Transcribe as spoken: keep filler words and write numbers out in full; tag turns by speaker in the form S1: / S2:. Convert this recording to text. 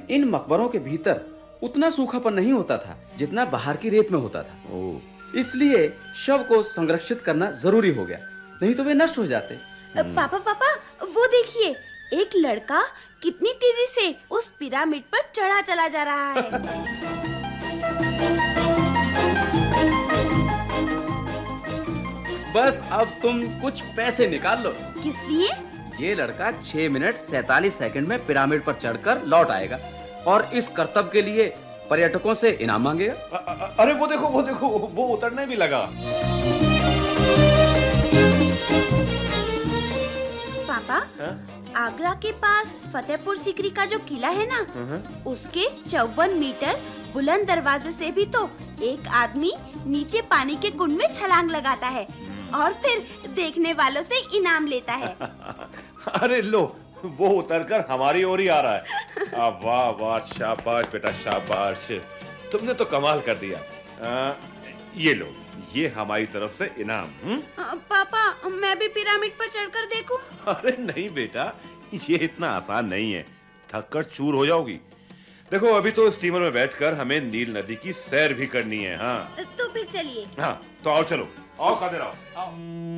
S1: इन मकबरों के भीतर उतना सूखापन नहीं होता था जितना बाहर की रेत में होता था।
S2: ओह,
S1: इसलिए शव को संरक्षित करना जरूरी हो गया, नहीं तो वे नष्ट हो जाते।
S3: पापा पापा वो देखिए, एक लड़का कितनी तेजी से उस पिरामिड पर चढ़ा चला जा रहा है।
S1: बस अब तुम कुछ पैसे निकाल लो।
S3: किस लिए?
S1: ये लड़का छह मिनट सैतालीस सेकंड में पिरामिड पर चढ़कर लौट आएगा और इस करतब के लिए पर्यटकों से इनाम मांगेगा।
S2: अ- अ- अरे वो देखो वो देखो वो उतरने भी लगा।
S3: पापा, आगरा के पास फतेहपुर सीकरी का जो किला है ना, उसके चौवन मीटर बुलंद दरवाजे से भी तो एक आदमी नीचे पानी के कुंड में छलांग लगाता है और फिर देखने वालों से इनाम लेता है।
S2: अरे लो, वो उतरकर हमारी ओर ही आ रहा है। आ, वाह वाह, शाबाश बेटा शाबाश, तुमने तो कमाल कर दिया। आ, ये लो, ये हमारी तरफ से इनाम। हुँ?
S3: अ, पापा, मैं भी पिरामिड पर चढ़कर देखूं?
S2: अरे नहीं बेटा, ये इतना आसान नहीं है, थक कर चूर हो जाओगी। देखो, अभी तो स्टीमर में बैठकर हमें नील नदी की सैर भी करनी है। हाँ
S3: तो फिर चलिए।
S2: हाँ, तो आओ, चलो आओ, खाते रहो, आओ।